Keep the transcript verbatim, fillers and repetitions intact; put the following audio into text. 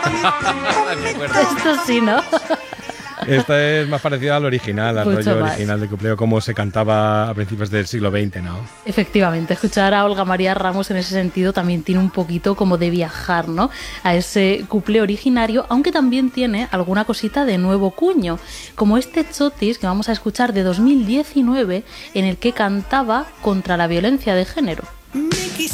Me acuerdo. Esto sí, ¿no? Esta es más parecida al original, al Mucho rollo más. original de Cupleo, como se cantaba a principios del siglo veinte, ¿no? Efectivamente, escuchar a Olga María Ramos en ese sentido también tiene un poquito como de viajar, ¿no? A ese cuplé originario, aunque también tiene alguna cosita de nuevo cuño, como este Chotis que vamos a escuchar de dos mil diecinueve, en el que cantaba contra la violencia de género.